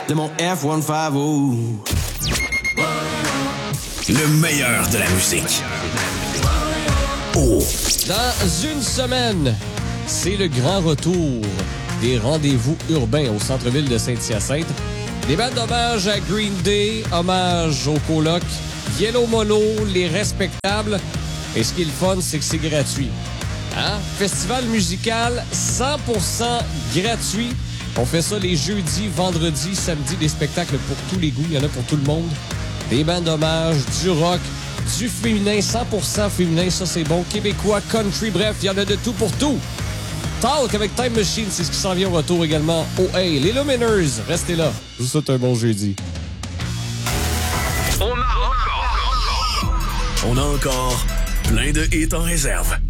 de mon F-150. Le meilleur de la musique. Oh! Dans une semaine, c'est le grand retour des rendez-vous urbains au centre-ville de Saint-Hyacinthe. Des bandes d'hommage à Green Day, hommage au coloc, Yellow Molo, les respectables. Et ce qui est le fun, c'est que c'est gratuit. Hein? Festival musical 100% gratuit. On fait ça les jeudis, vendredis, samedis, des spectacles pour tous les goûts. Il y en a pour tout le monde. Des bandes d'hommage, du rock, du féminin, 100% féminin, ça c'est bon. Québécois, country, bref, il y en a de tout pour tout. Talk avec Time Machine, c'est ce qui s'en vient au retour également. Oh hey, les Luminers, restez là. Je vous souhaite un bon jeudi. On a encore plein de hits en réserve.